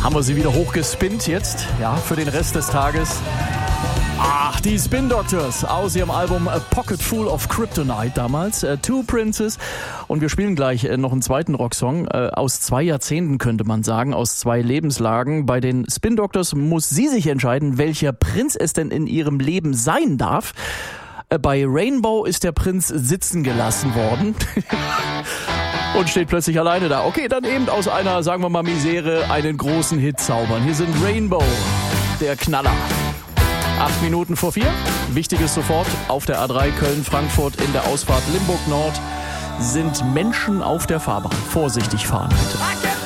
Haben wir sie wieder hochgespinnt jetzt, ja, für den Rest des Tages. Ach, die Spin Doctors aus ihrem Album A Pocket Full of Kryptonite damals, Two Princes. Und wir spielen gleich noch einen zweiten Rocksong aus 2 Jahrzehnten, könnte man sagen, aus 2 Lebenslagen. Bei den Spin Doctors muss sie sich entscheiden, welcher Prinz es denn in ihrem Leben sein darf. Bei Rainbow ist der Prinz sitzen gelassen worden. Und steht plötzlich alleine da. Okay, dann eben aus einer, sagen wir mal, Misere einen großen Hit zaubern. Hier sind Rainbow, der Knaller. 8 Minuten vor 4. Wichtiges sofort. Auf der A3 Köln-Frankfurt in der Ausfahrt Limburg Nord sind Menschen auf der Fahrbahn. Vorsichtig fahren, bitte.